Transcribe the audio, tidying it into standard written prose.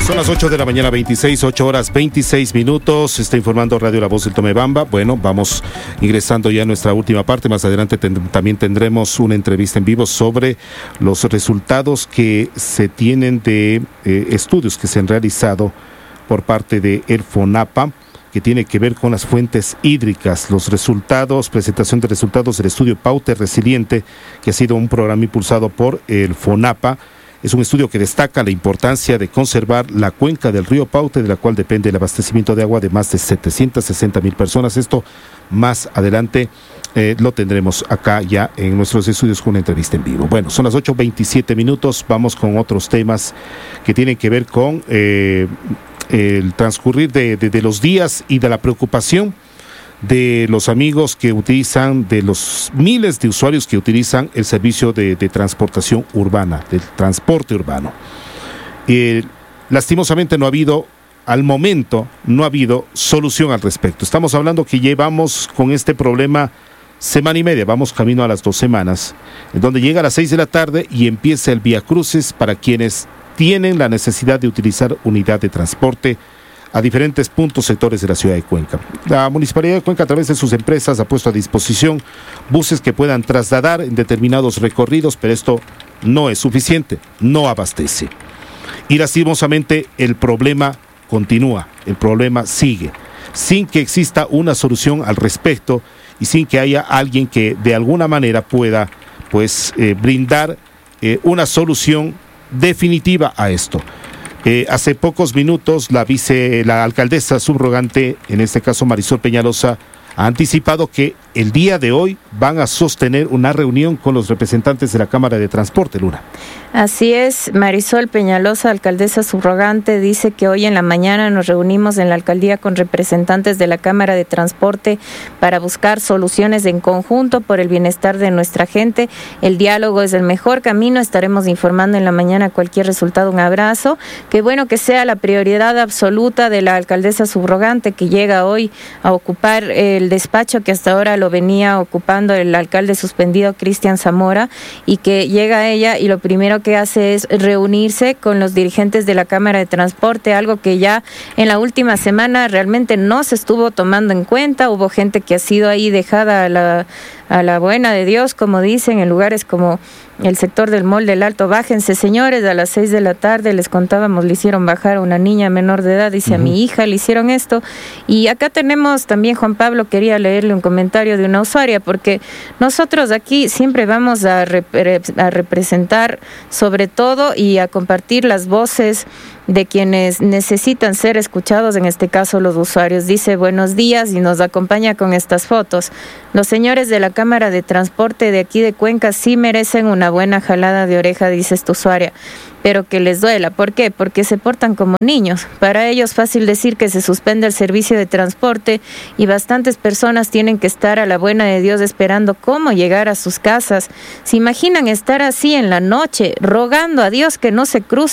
Son las 8 de la mañana, 8 horas 26 minutos. Está informando Radio La Voz del Tomebamba. Bueno, vamos ingresando ya a nuestra última parte. Más adelante también tendremos una entrevista en vivo sobre los resultados que se tienen de estudios que se han realizado por parte de el FONAPA, que tiene que ver con las fuentes hídricas, los resultados, presentación de resultados del estudio Paute Resiliente, que ha sido un programa impulsado por el FONAPA. Es un estudio que destaca la importancia de conservar la cuenca del río Paute, de la cual depende el abastecimiento de agua de más de 760,000 personas. Esto más adelante lo tendremos acá ya en nuestros estudios con una entrevista en vivo. Bueno, son las 8:27 minutos. Vamos con otros temas que tienen que ver con el transcurrir de los días y de la preocupación de los amigos que utilizan, de los miles de usuarios que utilizan el servicio de transportación urbana, del transporte urbano. Lastimosamente al momento no ha habido solución al respecto. Estamos hablando que llevamos con este problema semana y media, vamos camino a las 2 semanas, en donde llega a las 6 de la tarde y empieza el viacrucis para quienes tienen la necesidad de utilizar unidad de transporte a diferentes puntos, sectores de la ciudad de Cuenca. La Municipalidad de Cuenca, a través de sus empresas, ha puesto a disposición buses que puedan trasladar en determinados recorridos, pero esto no es suficiente, no abastece. Y lastimosamente el problema continúa, el problema sigue, sin que exista una solución al respecto y sin que haya alguien que de alguna manera pueda brindar una solución definitiva a esto. Hace pocos minutos la alcaldesa subrogante, en este caso Marisol Peñalosa, ha anticipado que el día de hoy van a sostener una reunión con los representantes de la Cámara de Transporte, Luna. Así es, Marisol Peñalosa, alcaldesa subrogante, dice que hoy en la mañana nos reunimos en la alcaldía con representantes de la Cámara de Transporte para buscar soluciones en conjunto por el bienestar de nuestra gente. El diálogo es el mejor camino, estaremos informando en la mañana cualquier resultado. Un abrazo. Qué bueno que sea la prioridad absoluta de la alcaldesa subrogante, que llega hoy a ocupar el despacho que hasta ahora lo venía ocupando el alcalde suspendido Cristian Zamora, y que llega ella y lo primero que hace es reunirse con los dirigentes de la Cámara de Transporte, algo que ya en la última semana realmente no se estuvo tomando en cuenta. Hubo gente que ha sido ahí dejada a la buena de Dios, como dicen, en lugares como el sector del Mall del Alto. Bájense, señores, a las 6 de la tarde les contábamos, le hicieron bajar a una niña menor de edad, dice, a mi hija le hicieron esto. Y acá tenemos también, Juan Pablo, quería leerle un comentario de una usuaria, porque nosotros aquí siempre vamos a representar sobre todo y a compartir las voces de quienes necesitan ser escuchados, en este caso los usuarios. Dice, buenos días, y nos acompaña con estas fotos. Los señores de la Cámara de Transporte de aquí de Cuenca sí merecen una buena jalada de oreja, dice esta usuaria, pero que les duela. ¿Por qué? Porque se portan como niños. Para ellos fácil decir que se suspende el servicio de transporte y bastantes personas tienen que estar a la buena de Dios esperando cómo llegar a sus casas. ¿Se imaginan estar así en la noche, rogando a Dios que no se cruce